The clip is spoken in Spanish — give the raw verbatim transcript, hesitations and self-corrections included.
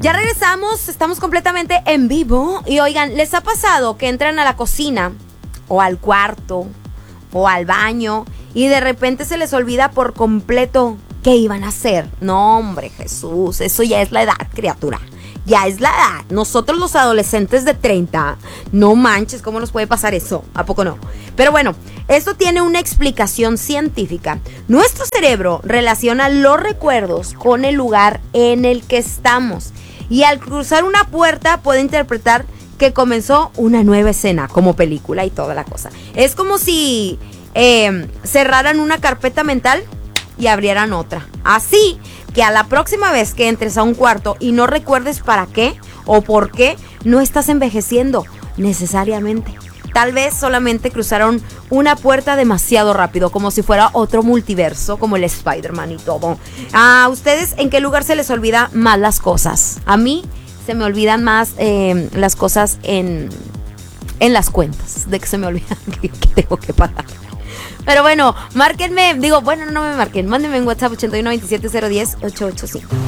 Ya regresamos, estamos completamente en vivo. Y oigan, ¿les ha pasado que entran a la cocina o al cuarto o al baño y de repente se les olvida por completo qué iban a hacer? No, hombre, Jesús, eso ya es la edad, criatura. Ya es la edad. Nosotros los adolescentes de treinta, no manches, ¿cómo nos puede pasar eso? ¿A poco no? Pero bueno, esto tiene una explicación científica. Nuestro cerebro relaciona los recuerdos con el lugar en el que estamos. Y al cruzar una puerta puede interpretar que comenzó una nueva escena, como película y toda la cosa. Es como si eh, cerraran una carpeta mental y abrieran otra. Así que a la próxima vez que entres a un cuarto y no recuerdes para qué o por qué, no estás envejeciendo necesariamente. Tal vez solamente cruzaron una puerta demasiado rápido, como si fuera otro multiverso, como el Spider-Man y todo. ¿A ustedes en qué lugar se les olvida más las cosas? A mí se me olvidan más eh, las cosas en, en las cuentas, de que se me olvidan que, que tengo que pagar. Pero bueno, márquenme, digo, bueno, no me marquen, mándenme en WhatsApp ochenta y uno veintisiete cero diez ocho ochenta y cinco.